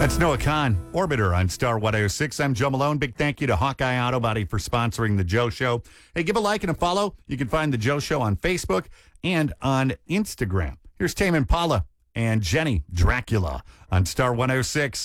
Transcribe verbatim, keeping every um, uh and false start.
That's Noah Kahn, Orbiter on Star one oh six. I'm Joe Malone. Big thank you to Hawkeye Auto Body for sponsoring The Joe Show. Hey, give a like and a follow. You can find The Joe Show on Facebook and on Instagram. Here's Tame Impala and Jenny Dracula on Star one oh six.